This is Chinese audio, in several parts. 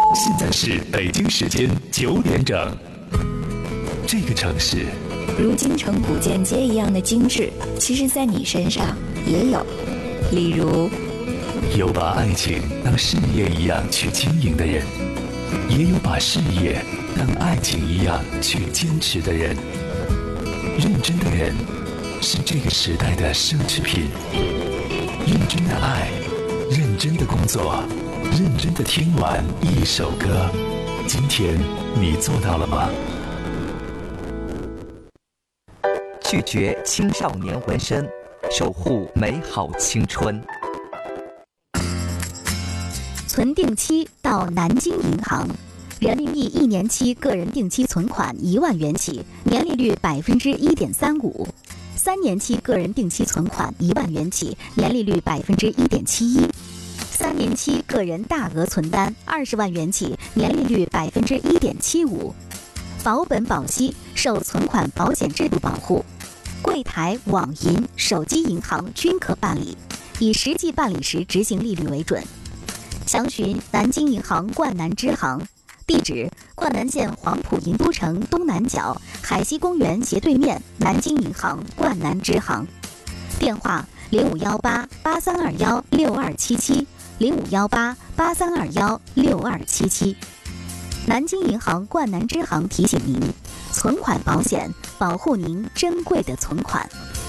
现在是北京时间9点整。这个城市如京城古建街一样的精致，其实在你身上也有。例如， 有把爱情当事业一样去经营的人，也有把事业当爱情一样去坚持的人。认真的人是这个时代的奢侈品。认真的爱，认真的工作，认真的听完一首歌。今天你做到了吗？ 拒绝青少年纹身，守护美好青春。 存定期到南京银行，人民币1年期个人定期存款1万元起，年利率1.35%；3年期个人定期存款1万元起，年利率1.71%；3年期个人大额存单20万元起，年利率1.75%。保本保息，受存款保险制度保护。柜台、网银、手机银行均可办理，以实际办理时执行利率为准。详询南京银行冠南支行，地址：冠南县黄埔银都城东南角海西公园斜对面南京银行冠南支行。电话：0518-8321-6277，0518-8321-6277。南京银行冠南支行提醒您：存款保险，保护您珍贵的存款。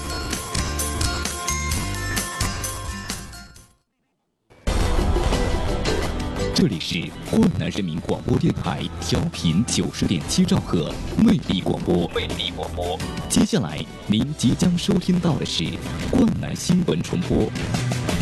这里是灌南人民广播电台调频90.7兆赫魅力广播。接下来您即将收听到的是灌南新闻重播。